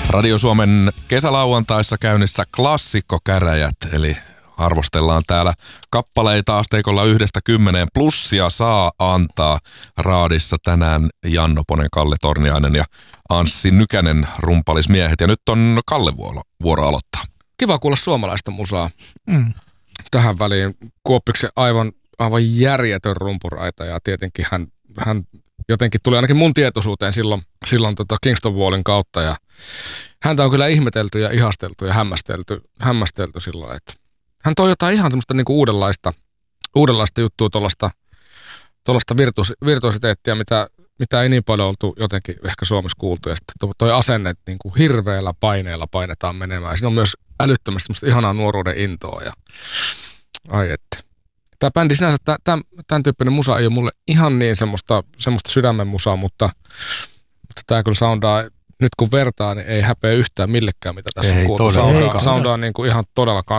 Radio Suomen kesälauantaissa käynnissä klassikkokäräjät, eli arvostellaan täällä kappaleita asteikolla 1–10. Plussia saa antaa raadissa tänään Janno Ponen, Kalle Torniainen ja Anssi Nykänen rumpalismiehet. Ja nyt on Kalle vuoro aloittaa. Kiva kuulla suomalaista musaa. Tähän väliin Kuoppiksen aivan järjetön rumpuraita ja tietenkin hän jotenkin tuli ainakin mun tietoisuuteen silloin Kingston Wallin kautta ja häntä on kyllä ihmetelty ja ihasteltu ja hämmästelty silloin, että hän toi jotain ihan semmoista niinku uudenlaista juttua tuollaista virtuositeettia, mitä ei niin paljon oltu jotenkin ehkä Suomessa kuultu ja sitten toi asenne, että niinku hirveällä paineella painetaan menemään. Siinä on myös älyttömästi semmoista ihanaa nuoruuden intoa ja ai että. Tämä bändi sinänsä, tämän tyyppinen musa ei ole mulle ihan niin semmoista sydämen musaa, mutta tämä kyllä soundaa, nyt kun vertaa, niin ei häpeä yhtään millekään, mitä tässä on kuultu. Soundaa niin kuin ihan todella